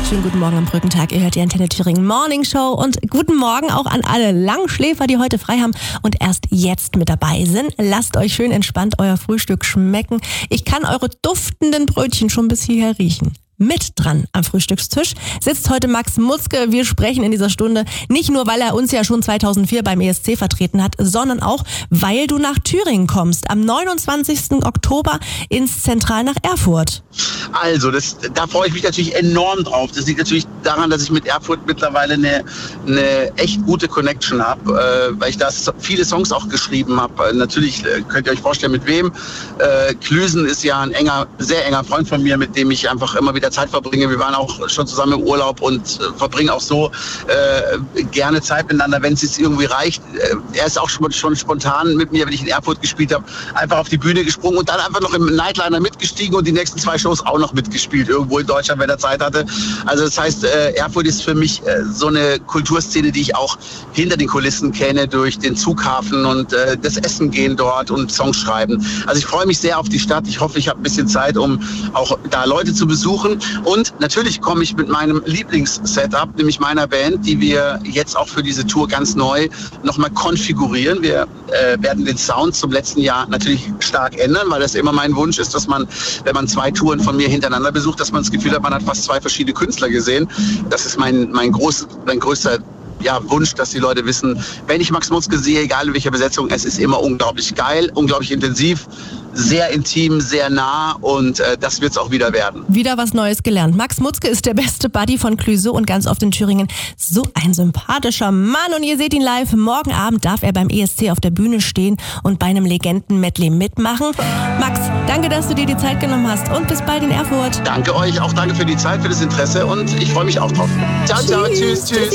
Schönen guten Morgen am Brückentag. Ihr hört die Antenne Thüringen Morning Show und guten Morgen auch an alle Langschläfer, die heute frei haben und erst jetzt mit dabei sind. Lasst euch schön entspannt euer Frühstück schmecken. Ich kann eure duftenden Brötchen schon bis hierher riechen. Mit dran am Frühstückstisch sitzt heute Max Mutzke. Wir sprechen in dieser Stunde nicht nur, weil er uns ja schon 2004 beim ESC vertreten hat, sondern auch, weil du nach Thüringen kommst. Am 29. Oktober ins Zentral nach Erfurt. Also, da freue ich mich natürlich enorm drauf. Das liegt natürlich daran, dass ich mit Erfurt mittlerweile eine echt gute Connection habe, weil ich da viele Songs auch geschrieben habe. Natürlich könnt ihr euch vorstellen, mit wem. Klüsen ist ja ein sehr enger Freund von mir, mit dem ich einfach immer wieder Zeit verbringe. Wir waren auch schon zusammen im Urlaub und verbringen auch so gerne Zeit miteinander, wenn es jetzt irgendwie reicht. Er ist auch schon spontan mit mir, wenn ich in Erfurt gespielt habe, einfach auf die Bühne gesprungen und dann einfach noch im Nightliner mitgestiegen und die nächsten 2 Shows auch noch mitgespielt, irgendwo in Deutschland, wenn er Zeit hatte. Also das heißt, Erfurt ist für mich so eine Kulturszene, die ich auch hinter den Kulissen kenne, durch den Zughafen und das Essen gehen dort und Songs schreiben. Also ich freue mich sehr auf die Stadt. Ich hoffe, ich habe ein bisschen Zeit, um auch da Leute zu besuchen. Und natürlich komme ich mit meinem Lieblingssetup, nämlich meiner Band, die wir jetzt auch für diese Tour ganz neu nochmal konfigurieren. Wir werden den Sound zum letzten Jahr natürlich stark ändern, weil das immer mein Wunsch ist, dass man, wenn man 2 Touren von mir hintereinander besucht, dass man das Gefühl hat, man hat fast 2 verschiedene Künstler gesehen. Das ist mein größter Wunsch, dass die Leute wissen, wenn ich Max Mutzke sehe, egal in welcher Besetzung, es ist immer unglaublich geil, unglaublich intensiv, sehr intim, sehr nah und das wird es auch wieder werden. Wieder was Neues gelernt. Max Mutzke ist der beste Buddy von Clouseau und ganz oft in Thüringen. So ein sympathischer Mann und ihr seht ihn live. Morgen Abend darf er beim ESC auf der Bühne stehen und bei einem Legenden-Medley mitmachen. Max, danke, dass du dir die Zeit genommen hast und bis bald in Erfurt. Danke euch, auch danke für die Zeit, für das Interesse und ich freue mich auch drauf. Ciao, ciao, tschüss, tschüss.